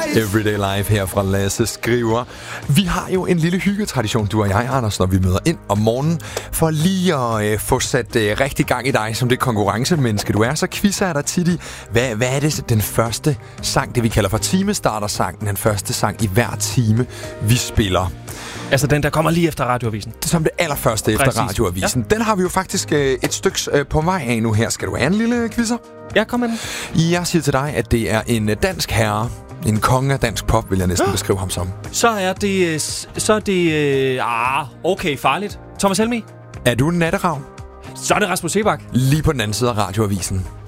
Everyday Life her fra Lasse Skriver. Vi har jo en lille hyggetradition, du og jeg, Anders, når vi møder ind om morgenen. For lige at få sat rigtig gang i dig som det konkurrencemenneske du er, så quizzer jeg dig tit i, hvad er det den første sang, det vi kalder for timestartersangen, den første sang i hver time, vi spiller. Altså den, der kommer lige efter radioavisen. Som det allerførste efter Præcis. radioavisen. Ja. Den har vi jo faktisk et stykke på vej af nu her. Skal du have en lille quizzer? Ja, kom med den. Jeg siger til dig, at det er en dansk herre. En konge af dansk pop, vil jeg næsten beskrive ham som. Så er det okay, farligt. Thomas Helmig. Er du en natteravn? Så er det Rasmus Sebak. Lige på den anden side af radioavisen.